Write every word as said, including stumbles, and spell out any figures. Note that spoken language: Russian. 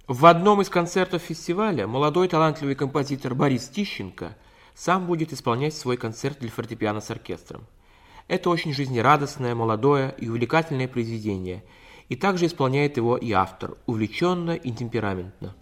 В одном из концертов фестиваля молодой талантливый композитор Борис Тищенко сам будет исполнять свой концерт для фортепиано с оркестром. Это очень жизнерадостное, молодое и увлекательное произведение, и также исполняет его и автор, увлеченно и темпераментно.